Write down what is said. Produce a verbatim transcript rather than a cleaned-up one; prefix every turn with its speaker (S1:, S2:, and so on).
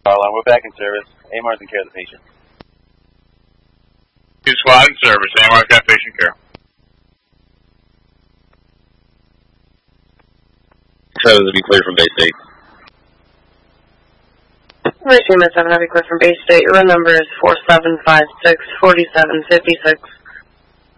S1: Alarm, we're back in service. A M R's in care of the patient.
S2: Two squad in service. A M R's got patient care.
S3: Seven to be cleared from Bay State.
S4: Racing seven, have you cleared from Bay State. Your run number is four seven five six, four seven five six.